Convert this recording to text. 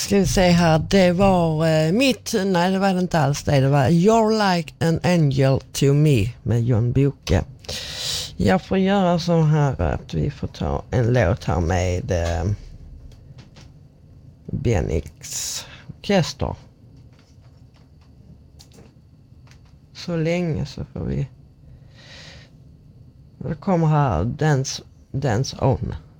Ska vi se här, det var nej det var det inte alls det var You're Like an Angel to Me med John Boke. Jag får göra så här att vi får ta en låt här med Benix orkester. Så länge så får vi, det kommer här Dance On.